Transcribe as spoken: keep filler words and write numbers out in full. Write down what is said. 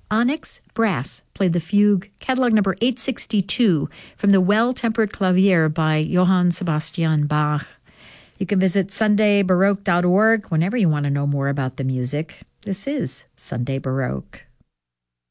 Onyx Brass played the fugue, catalog number eight sixty-two, from the Well-Tempered Clavier by Johann Sebastian Bach. You can visit sunday baroque dot org whenever you want to know more about the music. This is Sunday Baroque.